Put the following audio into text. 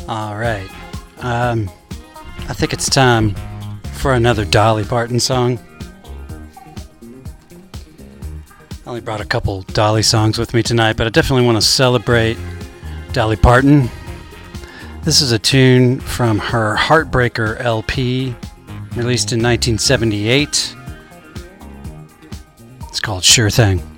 All right. I think it's time for another Dolly Parton song. I only brought a couple Dolly songs with me tonight, but I definitely want to celebrate Dolly Parton. This is a tune from her Heartbreaker LP, released in 1978. It's called Sure Thing.